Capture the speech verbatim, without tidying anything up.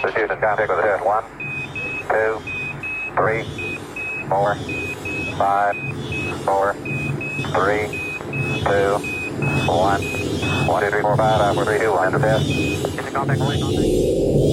Houston, contact with the test. One, two, three, four, five, four, three, two, one. One, two, three, four, five, five, four, three, two, one. Enter test. Houston, contact, contact.